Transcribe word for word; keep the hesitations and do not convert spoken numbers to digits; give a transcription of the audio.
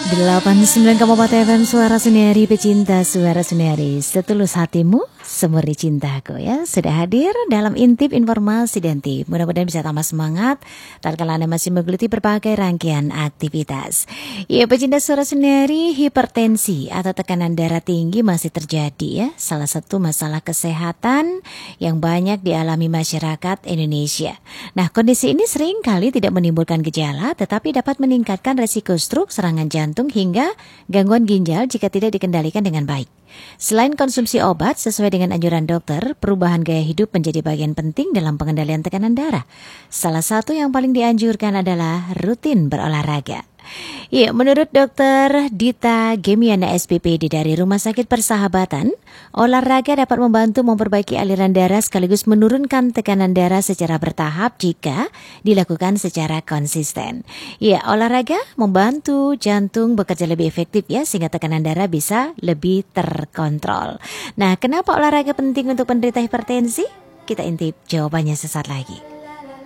delapan puluh sembilan koma empat F M Suara Seniari, pecinta Suara Seniari, setulus hatimu, semurni cintaku ya. Sudah hadir dalam Intip Informasi dan Tip. Mudah-mudahan bisa tambah semangat tatkala Anda masih menggeluti berbagai rangkaian aktivitas. Ya, pecinta Suara Seniari, hipertensi atau tekanan darah tinggi masih terjadi ya. Salah satu masalah kesehatan yang banyak dialami masyarakat Indonesia. Nah, kondisi ini sering kali tidak menimbulkan gejala tetapi dapat meningkatkan resiko stroke, serangan jantung hingga gangguan ginjal jika tidak dikendalikan dengan baik. Selain konsumsi obat sesuai dengan anjuran dokter, perubahan gaya hidup menjadi bagian penting dalam pengendalian tekanan darah. Salah satu yang paling dianjurkan adalah rutin berolahraga. Ya, menurut dokter Dita Gemiana S P P D dari Rumah Sakit Persahabatan, olahraga dapat membantu memperbaiki aliran darah sekaligus menurunkan tekanan darah secara bertahap jika dilakukan secara konsisten. Ya, olahraga membantu jantung bekerja lebih efektif ya, sehingga tekanan darah bisa lebih terkontrol. Nah, kenapa olahraga penting untuk penderita hipertensi? Kita intip jawabannya sesaat lagi.